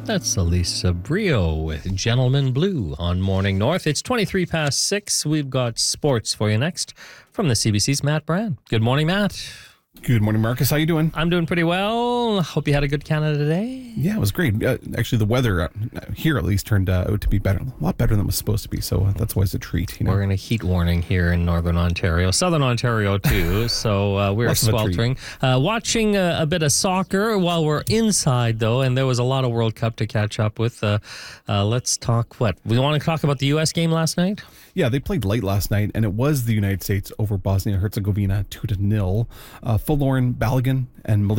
That's Elisa Brio with Gentleman Blue on Morning North. It's 23 past 6. We've got sports for you next from the CBC's Matt Brand. Good morning, Matt. Good morning, Marcus. How you doing? I'm doing pretty well. Hope you had a good Canada Day. Yeah, it was great. Actually, the weather here at least turned out to be better, a lot better than it was supposed to be. So that's always a treat. We're in a heat warning here in Northern Ontario, Southern Ontario too. So we're sweltering. Watching a bit of soccer while we're inside though, and there was a lot of World Cup to catch up with. Let's talk. We want to talk about the U.S. game last night. Yeah, they played late last night, and it was the United States over Bosnia-Herzegovina 2-0. Forlorn Balogun and